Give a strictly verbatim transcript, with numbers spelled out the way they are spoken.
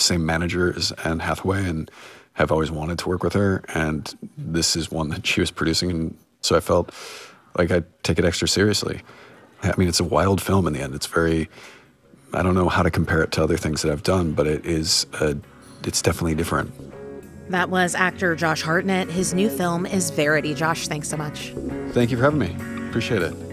same manager as Anne Hathaway and have always wanted to work with her. And this is one that she was producing, and so I felt like I'd take it extra seriously. I mean, it's a wild film in the end. It's very, I don't know how to compare it to other things that I've done, but it is, a, it's definitely different. That was actor Josh Hartnett. His new film is Verity. Josh, thanks so much. Thank you for having me. Appreciate it.